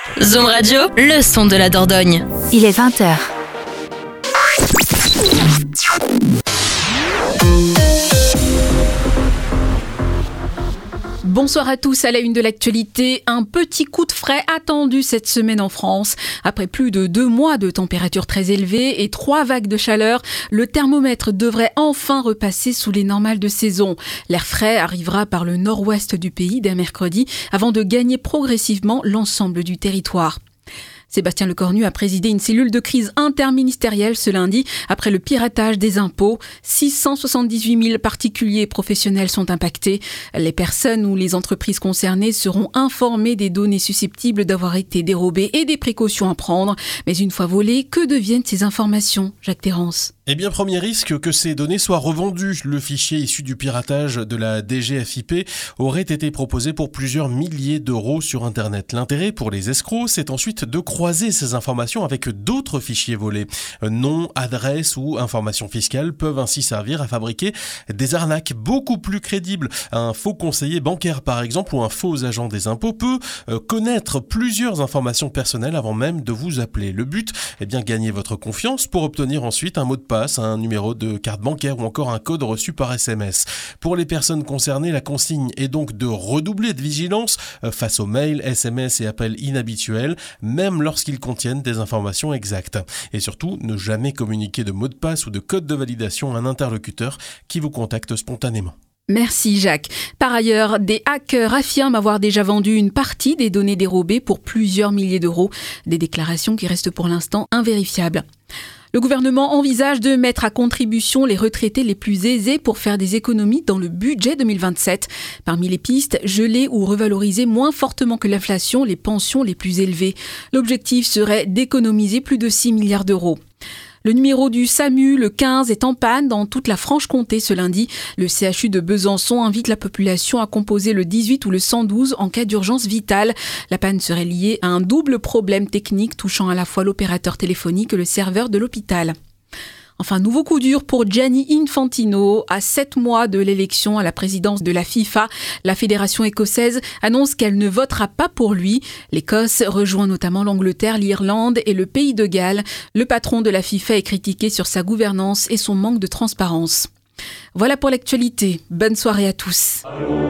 Zoom Radio, le son de la Dordogne. Il est 20h. Bonsoir à tous, à la une de l'actualité, un petit coup de frais attendu cette semaine en France. Après plus de 2 mois de température très élevée et 3 vagues de chaleur, le thermomètre devrait enfin repasser sous les normales de saison. L'air frais arrivera par le nord-ouest du pays dès mercredi avant de gagner progressivement l'ensemble du territoire. Sébastien Lecornu a présidé une cellule de crise interministérielle ce lundi après le piratage des impôts. 678 000 particuliers et professionnels sont impactés. Les personnes ou les entreprises concernées seront informées des données susceptibles d'avoir été dérobées et des précautions à prendre. Mais une fois volées, que deviennent ces informations, Jacques Terrance ? Eh bien, premier risque, que ces données soient revendues. Le fichier issu du piratage de la DGFiP aurait été proposé pour plusieurs milliers d'euros sur Internet. L'intérêt pour les escrocs, c'est ensuite de croiser ces informations avec d'autres fichiers volés. Nom, adresse ou informations fiscales peuvent ainsi servir à fabriquer des arnaques beaucoup plus crédibles. Un faux conseiller bancaire, par exemple, ou un faux agent des impôts peut connaître plusieurs informations personnelles avant même de vous appeler. Le but, gagner votre confiance pour obtenir ensuite un mot de passe, un numéro de carte bancaire ou encore un code reçu par SMS. Pour les personnes concernées, la consigne est donc de redoubler de vigilance face aux mails, SMS et appels inhabituels, même lorsqu'ils contiennent des informations exactes. Et surtout, ne jamais communiquer de mot de passe ou de code de validation à un interlocuteur qui vous contacte spontanément. Merci Jacques. Par ailleurs, des hackers affirment avoir déjà vendu une partie des données dérobées pour plusieurs milliers d'euros. Des déclarations qui restent pour l'instant invérifiables. Le gouvernement envisage de mettre à contribution les retraités les plus aisés pour faire des économies dans le budget 2027. Parmi les pistes, geler ou revaloriser moins fortement que l'inflation les pensions les plus élevées. L'objectif serait d'économiser plus de 6 milliards d'euros. Le numéro du SAMU, le 15, est en panne dans toute la Franche-Comté ce lundi. Le CHU de Besançon invite la population à composer le 18 ou le 112 en cas d'urgence vitale. La panne serait liée à un double problème technique touchant à la fois l'opérateur téléphonique et le serveur de l'hôpital. Enfin, nouveau coup dur pour Gianni Infantino. À 7 mois de l'élection à la présidence de la FIFA, la fédération écossaise annonce qu'elle ne votera pas pour lui. L'Écosse rejoint notamment l'Angleterre, l'Irlande et le Pays de Galles. Le patron de la FIFA est critiqué sur sa gouvernance et son manque de transparence. Voilà pour l'actualité. Bonne soirée à tous.